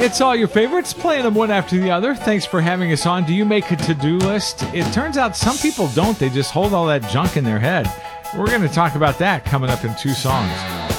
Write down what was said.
It's all your favorites, playing them one after the other. Thanks for having us on. Do you make a to-do list? It turns out some people don't. They just hold all that junk in their head. We're going to talk about that coming up in 2 songs.